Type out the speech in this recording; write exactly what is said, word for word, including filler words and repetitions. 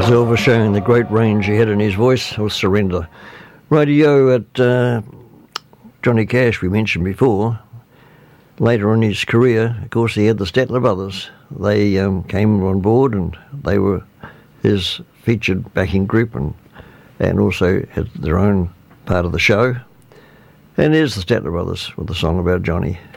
As Elvis showing the great range he had in his voice, or Surrender. Radio at uh, Johnny Cash, we mentioned before. Later in his career, of course, he had the Statler Brothers. They um, came on board and they were his featured backing group and, and also had their own part of the show. And here's the Statler Brothers with a song about Johnny.